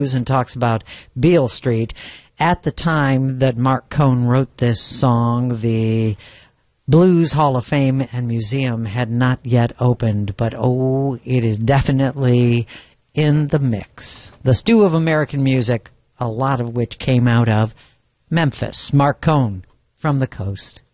and talks about Beale Street. At the time that Marc Cohn wrote this song, the Blues Hall of Fame and Museum had not yet opened, but oh, it is definitely in the mix. The stew of American music, a lot of which came out of Memphis. Marc Cohn from the coast.